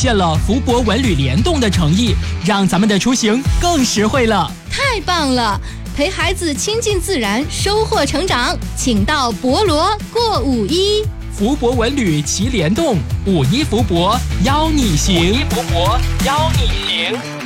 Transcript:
现了福博文旅联动的诚意，让咱们的出行更实惠了。 太棒了！陪孩子亲近自然，收获成长，请到博罗过5·1。 福博文旅齐联动，5·1福博邀你行。5·1福博邀你行。